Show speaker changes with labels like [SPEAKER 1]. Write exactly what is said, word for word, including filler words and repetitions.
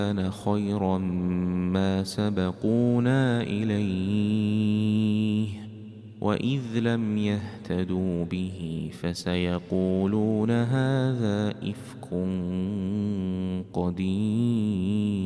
[SPEAKER 1] كان خيرا ما سبقونا إليه وإذ لم يهتدوا به فسيقولون هذا إفك قديم.